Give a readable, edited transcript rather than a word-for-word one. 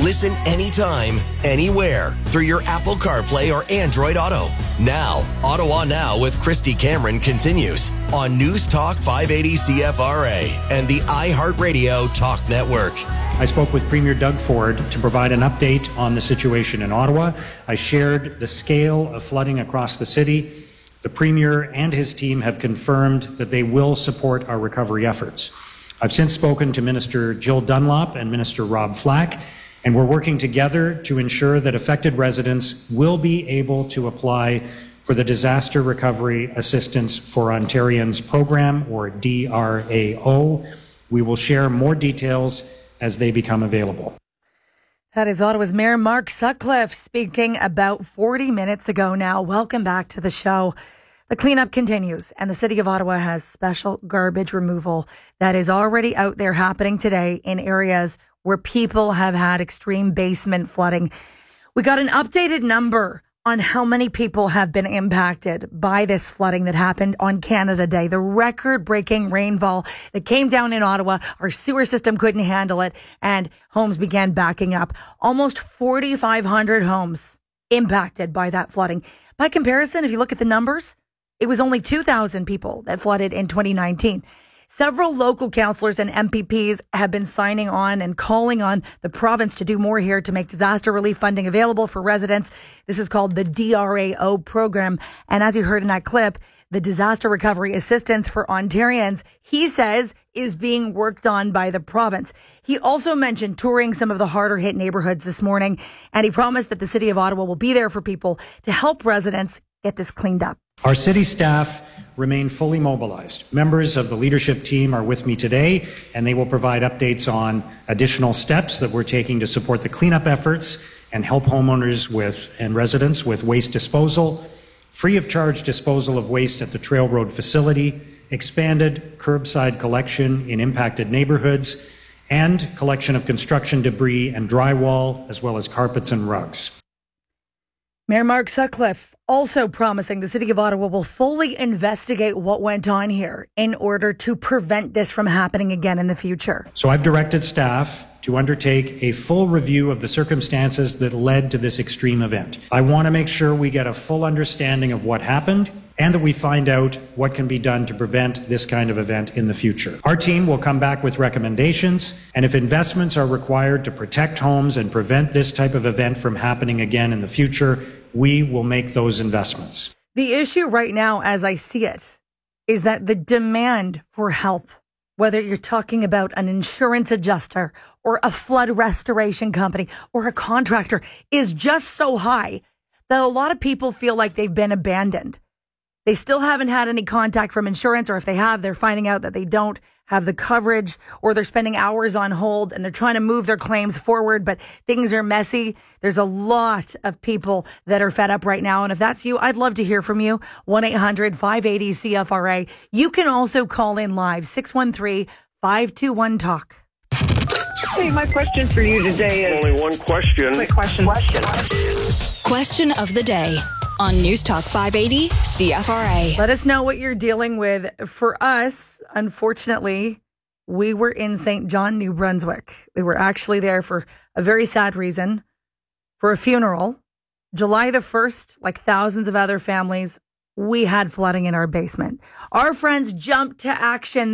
Listen anytime, anywhere through your Apple CarPlay or Android Auto. Now, Ottawa Now with Christy Cameron continues on News Talk 580 CFRA and the iHeartRadio Talk Network. I spoke with Premier Doug Ford to provide an update on the situation in Ottawa. I shared the scale of flooding across the city. The Premier and his team have confirmed that they will support our recovery efforts. I've since spoken to Minister Jill Dunlop and Minister Rob Flack, and we're working together to ensure that affected residents will be able to apply for the Disaster Recovery Assistance for Ontarians program, or DRAO. We will share more details as they become available. That is Ottawa's Mayor Mark Sutcliffe speaking about 40 minutes ago now. Welcome back to the show. The cleanup continues, and the City of Ottawa has special garbage removal that is already out there happening today in areas where people have had extreme basement flooding. We got an updated number on how many people have been impacted by this flooding that happened on Canada Day. The record-breaking rainfall that came down in Ottawa, our sewer system couldn't handle it, and homes began backing up. Almost 4,500 homes impacted by that flooding. By comparison, if you look at the numbers, it was only 2,000 people that flooded in 2019. Several local councillors and MPPs have been signing on and calling on the province to do more here to make disaster relief funding available for residents. This is called the DRAO program. And as you heard in that clip, the Disaster Recovery Assistance for Ontarians, he says, is being worked on by the province. He also mentioned touring some of the harder hit neighborhoods this morning, and he promised that the City of Ottawa will be there for people to help residents get this cleaned up. Our city staff remain fully mobilized. Members of the leadership team are with me today, and they will provide updates on additional steps that we're taking to support the cleanup efforts and help homeowners and residents with waste disposal, free of charge disposal of waste at the Trail Road facility, expanded curbside collection in impacted neighborhoods, and collection of construction debris and drywall, as well as carpets and rugs. Mayor Mark Sutcliffe also promising the City of Ottawa will fully investigate what went on here in order to prevent this from happening again in the future. So I've directed staff to undertake a full review of the circumstances that led to this extreme event. I want to make sure we get a full understanding of what happened and that we find out what can be done to prevent this kind of event in the future. Our team will come back with recommendations, and if investments are required to protect homes and prevent this type of event from happening again in the future, we will make those investments. The issue right now, as I see it, is that the demand for help, whether you're talking about an insurance adjuster or a flood restoration company or a contractor, is just so high that a lot of people feel like they've been abandoned. They still haven't had any contact from insurance, or if they have, they're finding out that they don't have the coverage, or they're spending hours on hold and they're trying to move their claims forward, but things are messy. There's a lot of people that are fed up right now. And if that's you, I'd love to hear from you. 1-800-580-CFRA. You can also call in live, 613-521-TALK. Hey, my question for you today is... Only one question. Quick question. Question of the day on News Talk 580 CFRA. Let us know what you're dealing with. For us, unfortunately, we were in St. John, New Brunswick. We were actually there for a very sad reason, for a funeral. July the 1st, like thousands of other families, we had flooding in our basement. Our friends jumped to action.